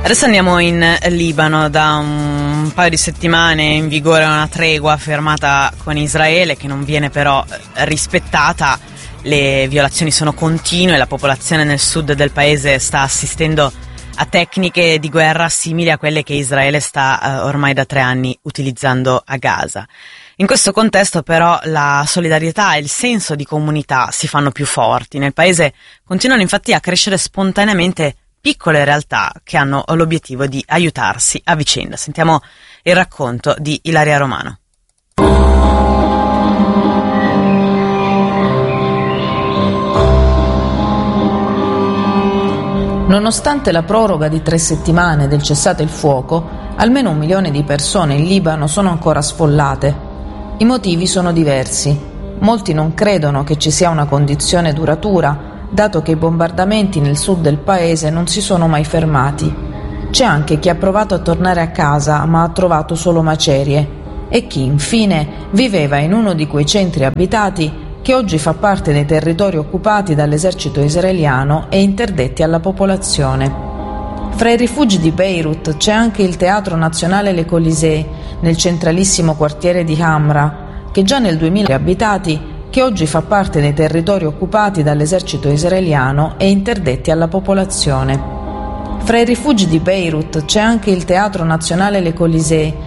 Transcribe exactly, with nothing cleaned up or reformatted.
Adesso andiamo in Libano. Da un paio di settimane è in vigore una tregua firmata con Israele che non viene però rispettata. Le violazioni sono continue, la popolazione nel sud del paese sta assistendo a tecniche di guerra simili a quelle che Israele sta eh, ormai da tre anni utilizzando a Gaza. In questo contesto però la solidarietà e il senso di comunità si fanno più forti. Nel paese continuano infatti a crescere spontaneamente piccole realtà che hanno l'obiettivo di aiutarsi a vicenda. Sentiamo il racconto di Ilaria Romano. Nonostante la proroga di tre settimane del cessate il fuoco, almeno un milione di persone in Libano sono ancora sfollate. I motivi sono diversi. Molti non credono che ci sia una condizione duratura, dato che i bombardamenti nel sud del paese non si sono mai fermati. C'è anche chi ha provato a tornare a casa ma ha trovato solo macerie e chi, infine, viveva in uno di quei centri abitati che oggi fa parte dei territori occupati dall'esercito israeliano e interdetti alla popolazione. Fra i rifugi di Beirut c'è anche il Teatro Nazionale Le Colisée, nel centralissimo quartiere di Hamra, che già nel duemila abitati che oggi fa parte dei territori occupati dall'esercito israeliano e interdetti alla popolazione. Fra i rifugi di Beirut c'è anche il Teatro Nazionale Le Colisée,